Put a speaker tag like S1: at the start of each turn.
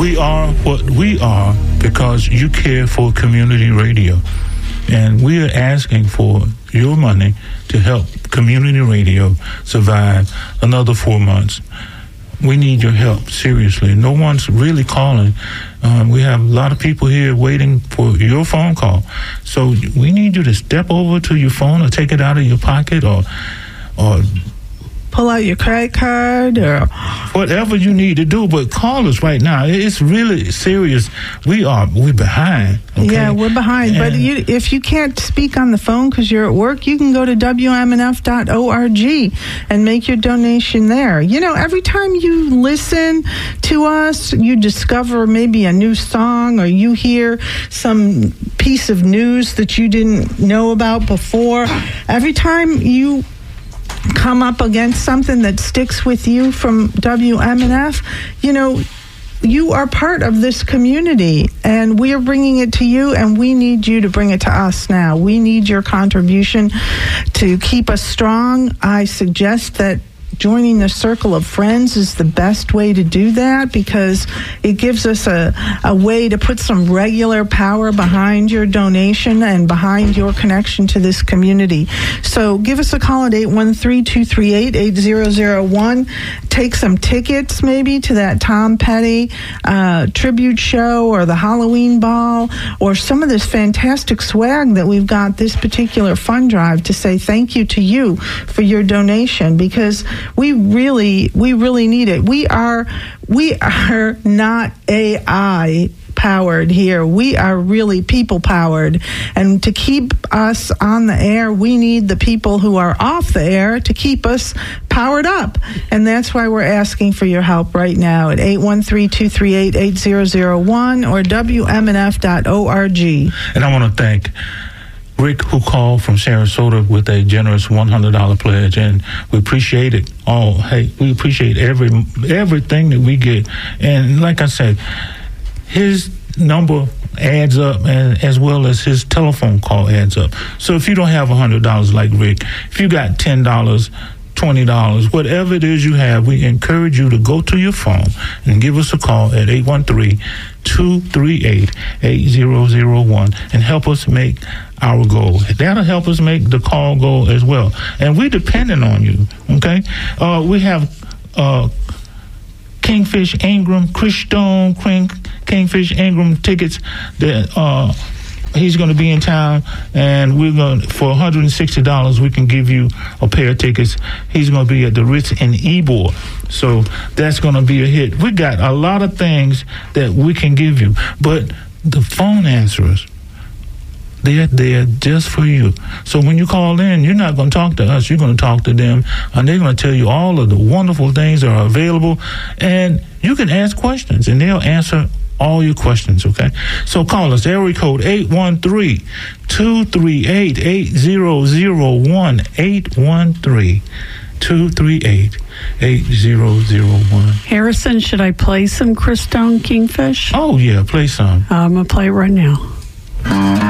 S1: We are what we are because you care for community radio. And we are asking for your money to help community radio survive another 4 months. We need your help, seriously. No one's really calling. We have a lot of people here waiting for your phone call. So we need you to step over to your phone or take it out of your pocket or
S2: pull out your credit card or
S1: whatever you need to do, but call us right now. It's really serious. We're behind. Okay?
S2: Yeah, we're behind. But if you can't speak on the phone because you're at work, you can go to WMNF.org and make your donation there. You know, every time you listen to us, you discover maybe a new song or you hear some piece of news that you didn't know about before. Every time you come up against something that sticks with you from WMNF, you know, you are part of this community, and we are bringing it to you, and we need you to bring it to us now. We need your contribution to keep us strong. I suggest that joining the circle of friends is the best way to do that because it gives us a way to put some regular power behind your donation and behind your connection to this community. So give us a call at 813-238-8001. Take some tickets maybe to that Tom Petty tribute show or the Halloween ball or some of this fantastic swag that we've got this particular fund drive to say thank you to you for your donation because we really need it. We are not AI powered here. We are really people powered. And to keep us on the air, we need the people who are off the air to keep us powered up. And that's why we're asking for your help right now at 813-238-8001 or WMNF.org.
S1: And I want to thank Rick, who called from Sarasota with a generous $100 pledge, and we appreciate it all. Hey, we appreciate everything that we get. And like I said, his number adds up, and as well as his telephone call adds up. So if you don't have $100 like Rick, if you got $10, $20, whatever it is you have, we encourage you to go to your phone and give us a call at 813-238-8001 and help us make our goal. That'll help us make the call go as well. And we're depending on you, okay? We have Kingfish Ingram, Chris Stone, Kingfish Ingram tickets that he's going to be in town, and we're going for $160 we can give you a pair of tickets. He's going to be at the Ritz in Ybor, so that's going to be a hit. We got a lot of things that we can give you, but the phone answerers, they're there just for you. So when you call in, you're not going to talk to us. You're going to talk to them, and they're going to tell you all of the wonderful things that are available, and you can ask questions, and they'll answer all your questions, okay? So call us, area code 813-238-8001, 813-238-8001.
S3: Harrison, should I play some Chris Stone Kingfish?
S1: Oh, yeah, play some.
S3: I'm going to play it right now.